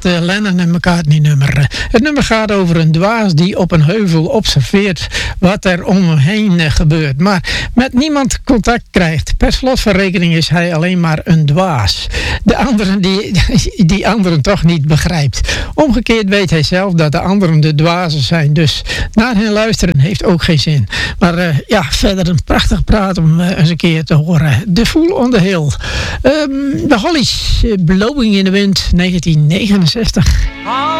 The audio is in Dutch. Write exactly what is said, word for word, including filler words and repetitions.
echt uh, Lennon en McCartney nummer. Het nummer gaat over een dwaas die op een heuvel observeert wat er om hem heen uh, gebeurt. Maar met niemand contact krijgt. Per slot van rekening is hij alleen maar een dwaas. De anderen die, die anderen toch niet begrijpt. Omgekeerd weet hij zelf dat de anderen de dwazen zijn. Dus naar hen luisteren heeft ook geen zin. Maar uh, ja, verder een prachtig praat om uh, eens een keer te horen. The Fool on the Hill. Um, de Hollies, uh, Blowing in the Wind, negentien negenenzestig.